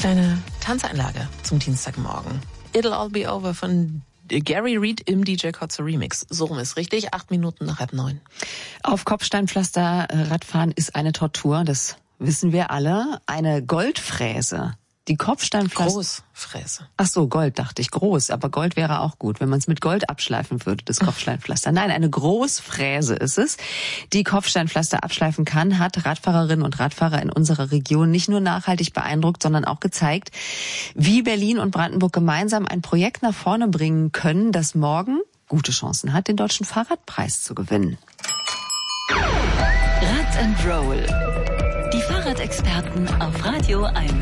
Kleine Tanzeinlage zum Dienstagmorgen. It'll All Be Over von Gary Reed im DJ Kotze Remix. So rum ist richtig, 8 Minuten nach 8:30. Auf Kopfsteinpflaster Radfahren ist eine Tortur, das wissen wir alle. Eine Goldfräse. Die Kopfsteinpflaster... Großfräse. Ach so, Gold dachte ich, groß. Aber Gold wäre auch gut, wenn man es mit Gold abschleifen würde, das Kopfsteinpflaster. Nein, eine Großfräse ist es, die Kopfsteinpflaster abschleifen kann, hat Radfahrerinnen und Radfahrer in unserer Region nicht nur nachhaltig beeindruckt, sondern auch gezeigt, wie Berlin und Brandenburg gemeinsam ein Projekt nach vorne bringen können, das morgen gute Chancen hat, den Deutschen Fahrradpreis zu gewinnen. Rad and Roll. Die Fahrradexperten auf Radio 1.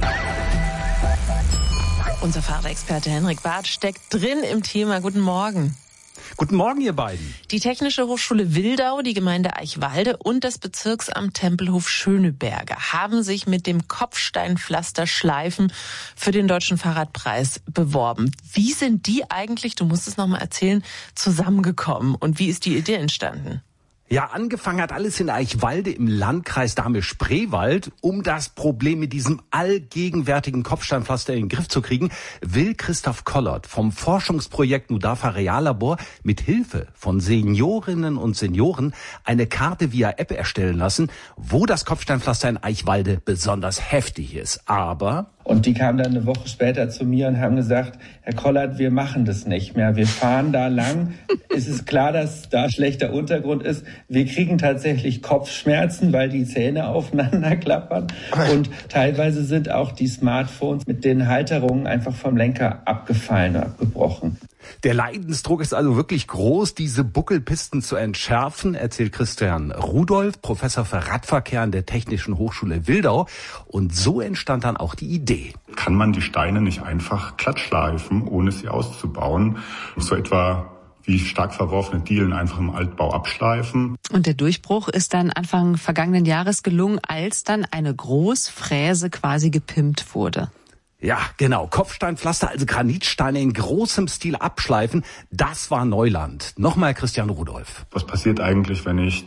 Unser Fahrradexperte Henrik Barth steckt drin im Thema. Guten Morgen. Guten Morgen, ihr beiden. Die Technische Hochschule Wildau, die Gemeinde Eichwalde und das Bezirksamt Tempelhof Schöneberge haben sich mit dem Kopfsteinpflasterschleifen für den Deutschen Fahrradpreis beworben. Wie sind die eigentlich, du musst es nochmal erzählen, zusammengekommen und wie ist die Idee entstanden? Ja, angefangen hat alles in Eichwalde im Landkreis Dahme-Spreewald. Um das Problem mit diesem allgegenwärtigen Kopfsteinpflaster in den Griff zu kriegen, will Christoph Kollert vom Forschungsprojekt Nudafa Reallabor mit Hilfe von Seniorinnen und Senioren eine Karte via App erstellen lassen, wo das Kopfsteinpflaster in Eichwalde besonders heftig ist. Aber... Und die kamen dann eine Woche später zu mir und haben gesagt, Herr Kollert, wir machen das nicht mehr. Wir fahren da lang. Es ist klar, dass da schlechter Untergrund ist. Wir kriegen tatsächlich Kopfschmerzen, weil die Zähne aufeinander klappern. Und teilweise sind auch die Smartphones mit den Halterungen einfach vom Lenker abgefallen oder abgebrochen. Der Leidensdruck ist also wirklich groß, diese Buckelpisten zu entschärfen, erzählt Christian Rudolph, Professor für Radverkehr an der Technischen Hochschule Wildau. Und so entstand dann auch die Idee. Kann man die Steine nicht einfach glattschleifen, ohne sie auszubauen? So etwa wie stark verworfene Dielen einfach im Altbau abschleifen. Und der Durchbruch ist dann Anfang vergangenen Jahres gelungen, als dann eine Großfräse quasi gepimpt wurde. Ja, genau. Kopfsteinpflaster, also Granitsteine in großem Stil abschleifen, das war Neuland. Nochmal Christian Rudolph. Was passiert eigentlich, wenn ich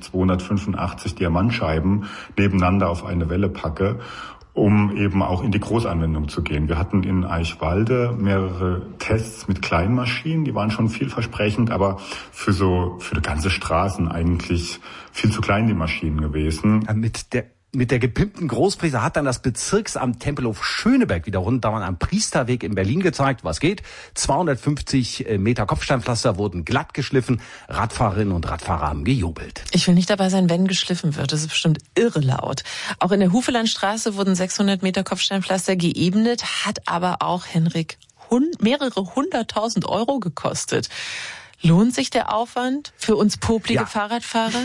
285 Diamantscheiben nebeneinander auf eine Welle packe, um eben auch in die Großanwendung zu gehen? Wir hatten in Eichwalde mehrere Tests mit Kleinmaschinen, die waren schon vielversprechend, aber für ganze Straßen eigentlich viel zu klein die Maschinen gewesen. Mit der gepimpten Großfräse hat dann das Bezirksamt Tempelhof Schöneberg wiederum dauernd am Priesterweg in Berlin gezeigt, was geht. 250 Meter Kopfsteinpflaster wurden glatt geschliffen. Radfahrerinnen und Radfahrer haben gejubelt. Ich will nicht dabei sein, wenn geschliffen wird. Das ist bestimmt irre laut. Auch in der Hufelandstraße wurden 600 Meter Kopfsteinpflaster geebnet, hat aber auch, Henrik, mehrere 100.000 € gekostet. Lohnt sich der Aufwand für uns poplige Fahrradfahrer?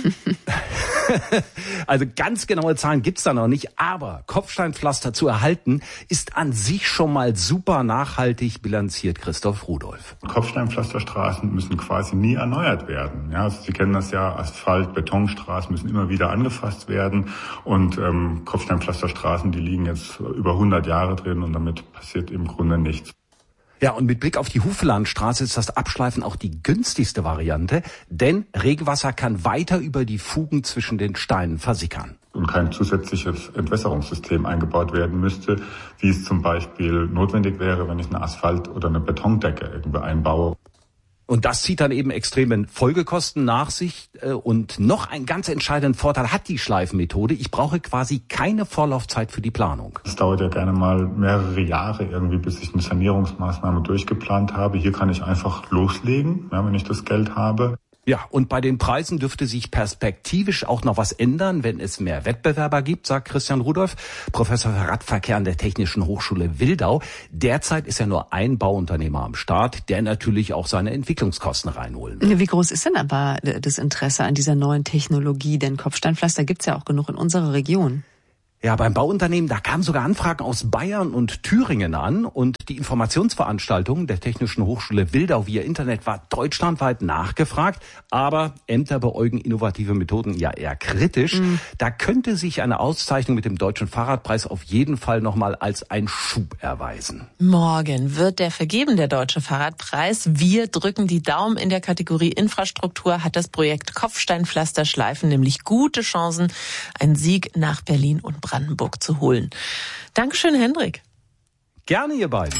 Also ganz genaue Zahlen gibt's da noch nicht, aber Kopfsteinpflaster zu erhalten ist an sich schon mal super nachhaltig, bilanziert Christoph Rudolph. Kopfsteinpflasterstraßen müssen quasi nie erneuert werden. Ja, also Sie kennen das ja, Asphalt, Betonstraßen müssen immer wieder angefasst werden und Kopfsteinpflasterstraßen, die liegen jetzt über 100 Jahre drin und damit passiert im Grunde nichts. Ja, und mit Blick auf die Hufelandstraße ist das Abschleifen auch die günstigste Variante, denn Regenwasser kann weiter über die Fugen zwischen den Steinen versickern. Und kein zusätzliches Entwässerungssystem eingebaut werden müsste, wie es zum Beispiel notwendig wäre, wenn ich eine Asphalt- oder eine Betondecke irgendwie einbaue. Und das zieht dann eben extreme Folgekosten nach sich. Und noch einen ganz entscheidenden Vorteil hat die Schleifenmethode. Ich brauche quasi keine Vorlaufzeit für die Planung. Es dauert ja gerne mal mehrere Jahre irgendwie, bis ich eine Sanierungsmaßnahme durchgeplant habe. Hier kann ich einfach loslegen, ja, wenn ich das Geld habe. Ja, und bei den Preisen dürfte sich perspektivisch auch noch was ändern, wenn es mehr Wettbewerber gibt, sagt Christian Rudolph, Professor für Radverkehr an der Technischen Hochschule Wildau. Derzeit ist ja nur ein Bauunternehmer am Start, der natürlich auch seine Entwicklungskosten reinholen will. Wie groß ist denn aber das Interesse an dieser neuen Technologie? Denn Kopfsteinpflaster gibt's ja auch genug in unserer Region. Ja, beim Bauunternehmen, da kamen sogar Anfragen aus Bayern und Thüringen an und die Informationsveranstaltung der Technischen Hochschule Wildau via Internet war deutschlandweit nachgefragt, aber Ämter beäugen innovative Methoden ja eher kritisch. Da könnte sich eine Auszeichnung mit dem Deutschen Fahrradpreis auf jeden Fall nochmal als ein Schub erweisen. Morgen wird der vergeben, der Deutsche Fahrradpreis. Wir drücken die Daumen. In der Kategorie Infrastruktur hat das Projekt Kopfsteinpflasterschleifen nämlich gute Chancen, einen Sieg nach Berlin und Brandenburg zu holen. Dankeschön, Hendrik. Gerne, ihr beiden.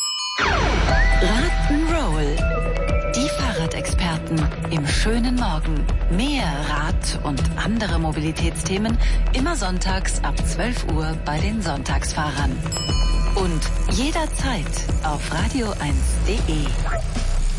Rock'n'Roll. Die Fahrradexperten im schönen Morgen. Mehr Rad- und andere Mobilitätsthemen immer sonntags ab 12 Uhr bei den Sonntagsfahrern. Und jederzeit auf radio1.de.